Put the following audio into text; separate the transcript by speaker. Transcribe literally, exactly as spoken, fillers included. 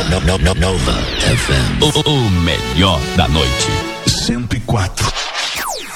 Speaker 1: no, no, no, Nova F M.
Speaker 2: O, o melhor da noite.
Speaker 3: cento e quatro.